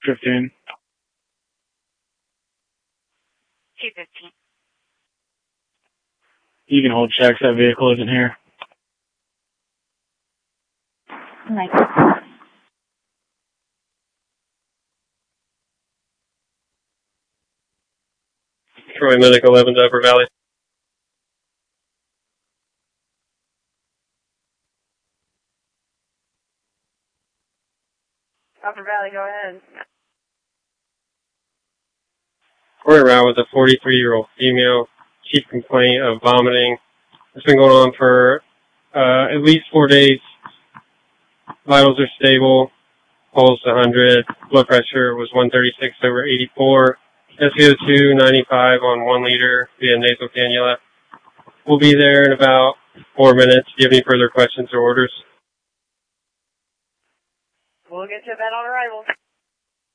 15. 215. You can hold checks. That vehicle isn't here. Nice. Troy Medic 11 to Upper Valley. Upper Valley, go ahead. Court route with a 43-year-old female. Chief complaint of vomiting. It's been going on for at least 4 days. Vitals are stable. Pulse 100. Blood pressure was 136/84. SpO2 95 on 1 liter via nasal cannula. We'll be there in about 4 minutes. Do you have any further questions or orders? We'll get to that on arrival.